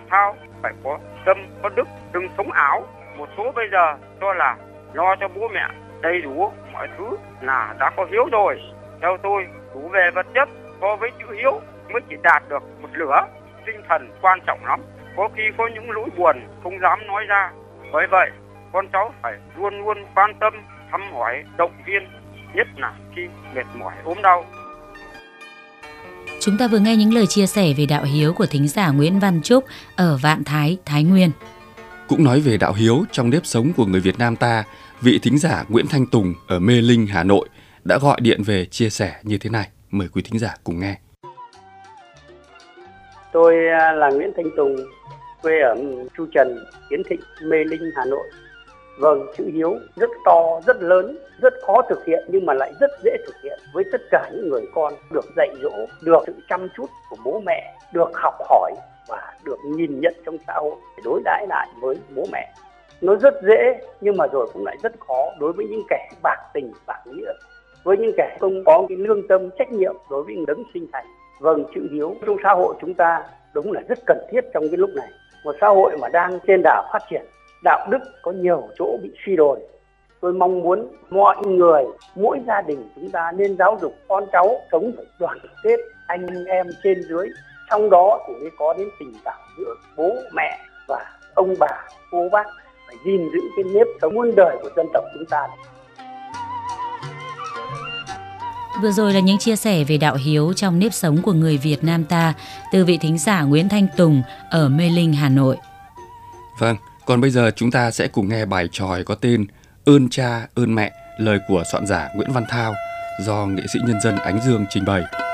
Thao phải có tâm, có đức, đừng sống ảo. Một số bây giờ cho là lo cho bố mẹ đầy đủ mọi thứ là đã có hiếu rồi. Theo tôi, đủ về vật chất so với chữ hiếu mới chỉ đạt được một nửa. Tinh thần quan trọng lắm, có khi có những nỗi buồn không dám nói ra. Bởi vậy, con cháu phải luôn luôn quan tâm, thăm hỏi, động viên, nhất là khi mệt mỏi ốm đau. Chúng ta vừa nghe những lời chia sẻ về đạo hiếu của thính giả Nguyễn Văn Trúc ở Vạn Thái, Thái Nguyên. Cũng nói về đạo hiếu trong nếp sống của người Việt Nam ta, vị thính giả Nguyễn Thanh Tùng ở Mê Linh, Hà Nội đã gọi điện về chia sẻ như thế này. Mời quý thính giả cùng nghe. Tôi là Nguyễn Thanh Tùng, quê ở Chu Trần, Kiến Thịnh, Mê Linh, Hà Nội. Vâng, chữ hiếu rất to, rất lớn, rất khó thực hiện nhưng mà lại rất dễ thực hiện với tất cả những người con. Được dạy dỗ, được sự chăm chút của bố mẹ, được học hỏi và được nhìn nhận trong xã hội để đối đãi lại với bố mẹ. Nó rất dễ nhưng mà rồi cũng lại rất khó đối với những kẻ bạc tình, bạc nghĩa, với những kẻ không có cái lương tâm, trách nhiệm đối với đấng sinh thành. Vâng, chữ hiếu trong xã hội chúng ta đúng là rất cần thiết trong cái lúc này. Một xã hội mà đang trên đà phát triển, đạo đức có nhiều chỗ bị suy đồi. Tôi mong muốn mọi người, mỗi gia đình chúng ta nên giáo dục con cháu sống phải đoàn kết, anh em trên dưới. Trong đó thì mới có đến tình cảm giữa bố mẹ và ông bà, cô bác, phải gìn giữ cái nếp sống muôn đời của dân tộc chúng ta. Vừa rồi là những chia sẻ về đạo hiếu trong nếp sống của người Việt Nam ta từ vị thính giả Nguyễn Thanh Tùng ở Mê Linh, Hà Nội. Vâng, còn bây giờ chúng ta sẽ cùng nghe bài chòi có tên Ơn Cha, Ơn Mẹ, lời của soạn giả Nguyễn Văn Thao do nghệ sĩ nhân dân Ánh Dương trình bày.